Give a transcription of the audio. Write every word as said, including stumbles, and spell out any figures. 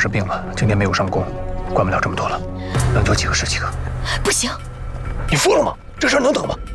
是病了，今天没有上工，管不了这么多了，能久几个是几个。 不行， 你疯了吗？这事儿能等吗？